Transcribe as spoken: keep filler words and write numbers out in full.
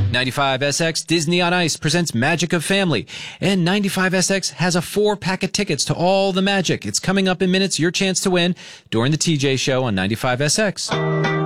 ninety-five S X Disney on Ice presents Magic of Family. And ninety-five S X has a four-pack of tickets to all the magic. It's coming up in minutes. Your chance to win during the T J Show on ninety-five S X.